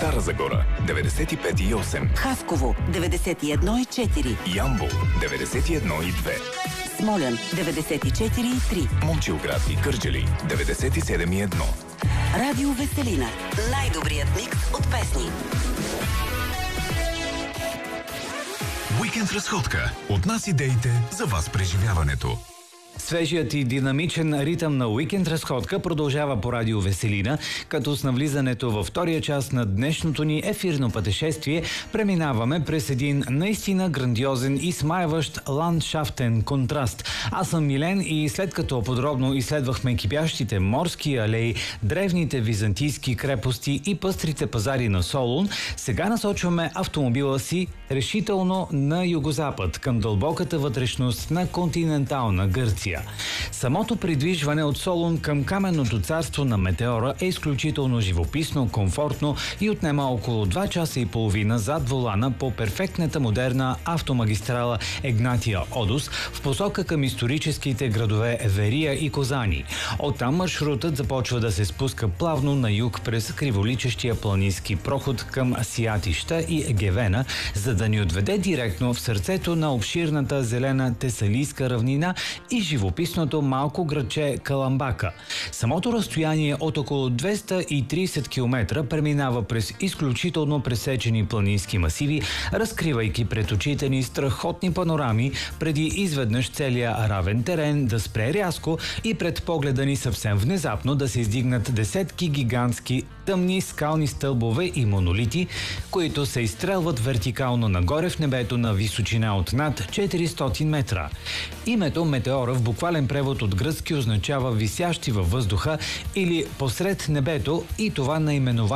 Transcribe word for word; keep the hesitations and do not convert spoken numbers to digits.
Стара Загора деветдесет и пет и осем, Хасково деветдесет и едно и четири, Ямбол деветдесет и едно и две, Смолян деветдесет и четири и три, Момчилград и Кърджали деветдесет и седем и едно. Радио Веселина. Най-добрият микс от песни. Уикенд разходка. От нас идеите за вас преживяването. Свежият и динамичен ритъм на уикенд разходка продължава по радио Веселина, като с навлизането във втория част на днешното ни ефирно пътешествие преминаваме през един наистина грандиозен и смайващ ландшафтен контраст. Аз съм Милен и след като подробно изследвахме кипящите морски алеи, древните византийски крепости и пъстрите пазари на Солун, сега насочваме автомобила си решително на югозапад, към дълбоката вътрешност на континентална Гърция. Самото придвижване от Солун към каменното царство на Метеора е изключително живописно, комфортно и отнема около два часа и половина зад волана по перфектната модерна автомагистрала Егнатия Одус в посока към историческите градове Верия и Козани. Оттам маршрутът започва да се спуска плавно на юг през криволичещия планински проход към Сиатища и Егевена, за да ни отведе директно в сърцето на обширната зелена Тесалийска равнина и живописното малко градче Каламбака. Самото разстояние от около двеста и трийсет километра преминава през изключително пресечени планински масиви, разкривайки пред очите ни страхотни панорами, преди изведнъж целия равен терен да спре рязко и пред погледа ни съвсем внезапно да се издигнат десетки гигантски тъмни скални стълбове и монолити, които се изстрелват вертикално нагоре в небето на височина от над четиристотин метра. Името Метеора в буквален превод от гръцки означава висящи във въздуха или посред небето, и това наименование